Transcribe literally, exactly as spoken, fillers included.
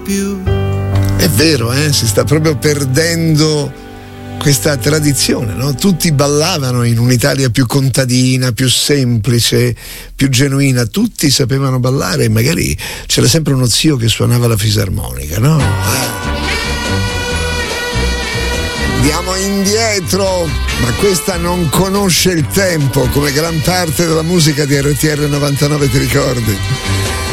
più. È vero, eh? Si sta proprio perdendo questa tradizione, no? Tutti ballavano in un'Italia più contadina, più semplice, più genuina, tutti sapevano ballare e magari c'era sempre uno zio che suonava la fisarmonica, no? Ah. Andiamo indietro, ma questa non conosce il tempo come gran parte della musica di R T L novantanove, ti ricordi?